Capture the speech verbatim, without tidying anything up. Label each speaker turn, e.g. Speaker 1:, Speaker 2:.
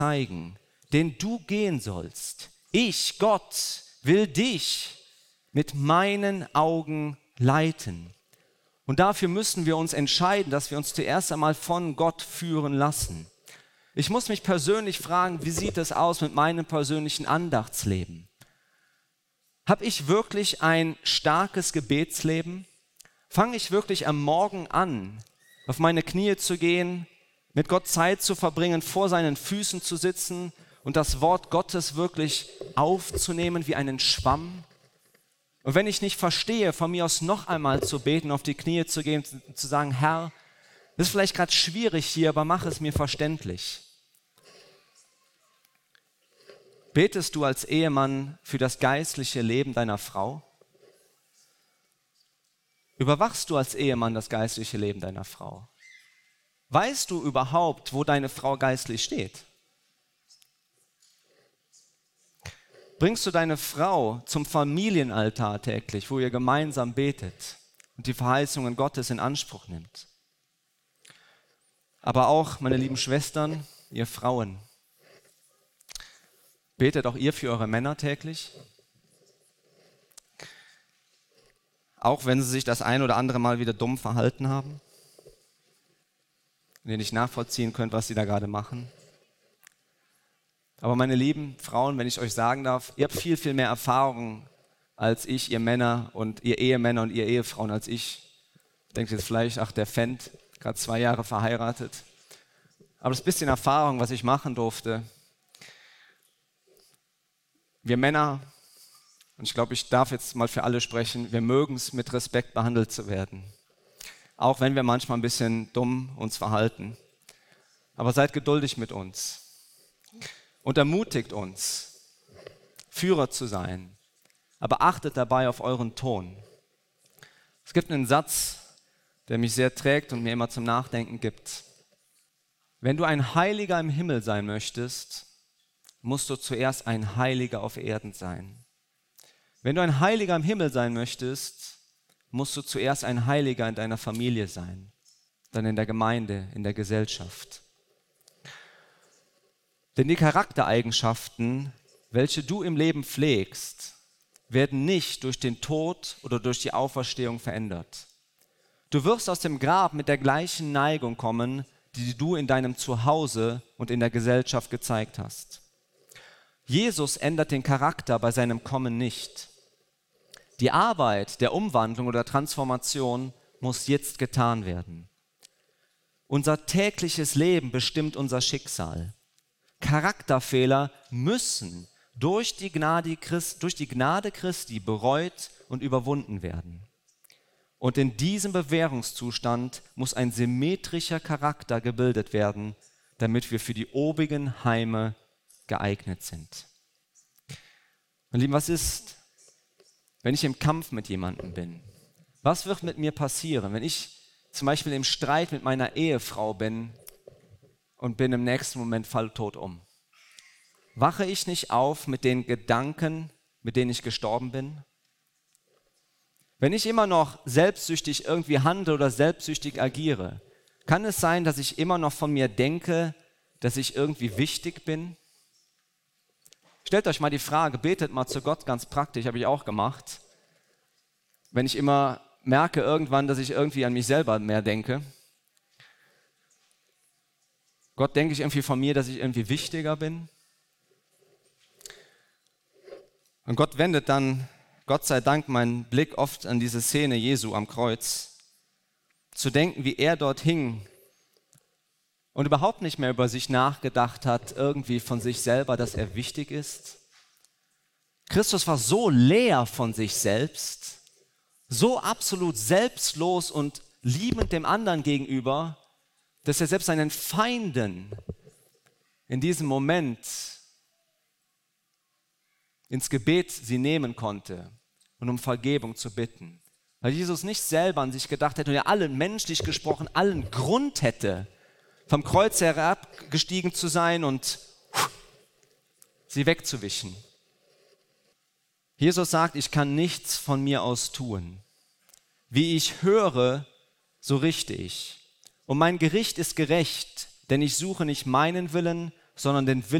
Speaker 1: zeigen, den du gehen sollst. Ich, Gott, will dich mit meinen Augen leiten. Und dafür müssen wir uns entscheiden, dass wir uns zuerst einmal von Gott führen lassen. Ich muss mich persönlich fragen, wie sieht es aus mit meinem persönlichen Andachtsleben? Habe ich wirklich ein starkes Gebetsleben? Fange ich wirklich am Morgen an, auf meine Knie zu gehen, mit Gott Zeit zu verbringen, vor seinen Füßen zu sitzen und das Wort Gottes wirklich aufzunehmen wie einen Schwamm? Und wenn ich nicht verstehe, von mir aus noch einmal zu beten, auf die Knie zu gehen, zu sagen, Herr, das ist vielleicht gerade schwierig hier, aber mach es mir verständlich. Betest du als Ehemann für das geistliche Leben deiner Frau? Überwachst du als Ehemann das geistliche Leben deiner Frau? Weißt du überhaupt, wo deine Frau geistlich steht? Bringst du deine Frau zum Familienaltar täglich, wo ihr gemeinsam betet und die Verheißungen Gottes in Anspruch nimmt? Aber auch, meine lieben Schwestern, ihr Frauen, betet auch ihr für eure Männer täglich? Auch wenn sie sich das ein oder andere Mal wieder dumm verhalten haben? Und ihr nicht nachvollziehen könnt, was sie da gerade machen? Aber meine lieben Frauen, wenn ich euch sagen darf, ihr habt viel, viel mehr Erfahrung als ich, ihr Männer und ihr Ehemänner und ihr Ehefrauen als ich. Denkt jetzt vielleicht, ach der Fendt, gerade zwei Jahre verheiratet. Aber das bisschen Erfahrung, was ich machen durfte, wir Männer, und ich glaube, ich darf jetzt mal für alle sprechen, wir mögen es, mit Respekt behandelt zu werden. Auch wenn wir manchmal ein bisschen dumm uns verhalten. Aber seid geduldig mit uns. Und ermutigt uns, Führer zu sein. Aber achtet dabei auf euren Ton. Es gibt einen Satz, der mich sehr trägt und mir immer zum Nachdenken gibt. Wenn du ein Heiliger im Himmel sein möchtest, musst du zuerst ein Heiliger auf Erden sein. Wenn du ein Heiliger im Himmel sein möchtest, musst du zuerst ein Heiliger in deiner Familie sein, dann in der Gemeinde, in der Gesellschaft. Denn die Charaktereigenschaften, welche du im Leben pflegst, werden nicht durch den Tod oder durch die Auferstehung verändert. Du wirst aus dem Grab mit der gleichen Neigung kommen, die du in deinem Zuhause und in der Gesellschaft gezeigt hast. Jesus ändert den Charakter bei seinem Kommen nicht. Die Arbeit der Umwandlung oder Transformation muss jetzt getan werden. Unser tägliches Leben bestimmt unser Schicksal. Charakterfehler müssen durch die Gnade Christi, durch die Gnade Christi bereut und überwunden werden. Und in diesem Bewährungszustand muss ein symmetrischer Charakter gebildet werden, damit wir für die obigen Heime geeignet sind. Meine Lieben, was ist, wenn ich im Kampf mit jemandem bin? Was wird mit mir passieren, wenn ich zum Beispiel im Streit mit meiner Ehefrau bin und bin im nächsten Moment falltot um? Wache ich nicht auf mit den Gedanken, mit denen ich gestorben bin? Wenn ich immer noch selbstsüchtig irgendwie handle oder selbstsüchtig agiere, kann es sein, dass ich immer noch von mir denke, dass ich irgendwie wichtig bin? Stellt euch mal die Frage, betet mal zu Gott ganz praktisch, habe ich auch gemacht. Wenn ich immer merke irgendwann, dass ich irgendwie an mich selber mehr denke. Gott, denke ich irgendwie von mir, dass ich irgendwie wichtiger bin? Und Gott wendet dann, Gott sei Dank, meinen Blick oft an diese Szene Jesu am Kreuz. Zu denken, wie er dort hing und überhaupt nicht mehr über sich nachgedacht hat, irgendwie von sich selber, dass er wichtig ist. Christus war so leer von sich selbst, so absolut selbstlos und liebend dem anderen gegenüber, dass er selbst seinen Feinden in diesem Moment ins Gebet sie nehmen konnte und um Vergebung zu bitten. Weil Jesus nicht selber an sich gedacht hätte und er allen menschlich gesprochen allen Grund hätte, vom Kreuz herabgestiegen zu sein und sie wegzuwischen. Jesus sagt, ich kann nichts von mir aus tun. Wie ich höre, so richte ich. Und mein Gericht ist gerecht, denn ich suche nicht meinen Willen, sondern den Willen